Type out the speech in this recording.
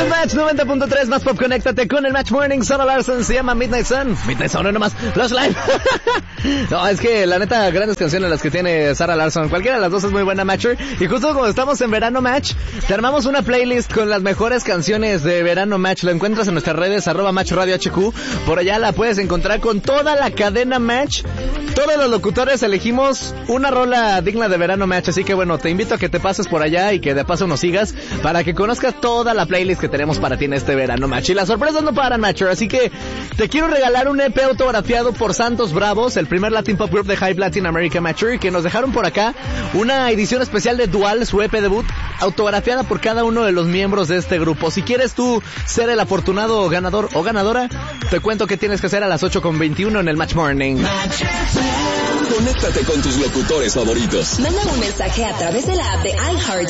el Match 90.3 más pop. Conéctate con el Match Morning. Sara Larsson se llama Midnight Sun. Midnight Sun, no nomás. Los Live. No, es que la neta, grandes canciones las que tiene Sara Larsson. Cualquiera de las dos es muy buena, Matcher. Y justo como estamos en verano Match, te armamos una playlist con las mejores canciones de verano Match. Lo encuentras en nuestras redes, @Match Radio HQ. Por allá la puedes encontrar con toda la cadena Match. Todos los locutores elegimos una rola digna de verano Match. Así que bueno, te invito a que te pases por allá y que de paso nos sigas para que conozcas toda la playlist que tenemos para ti en este verano Match. Y las sorpresas no paran, Matcher. Así que te quiero regalar un EP autografiado por Santos Bravos, el primer Latin Pop Group de Hype Latin America, Matcher, que nos dejaron por acá una edición especial de Dual, su EP debut, autografiada por cada uno de los miembros de este grupo. Si quieres tú ser el afortunado ganador o ganadora, te cuento que tienes que hacer a las 8:21 en el Match Morning. Conéctate con tus locutores favoritos. Manda un mensaje a través de la app de iHeart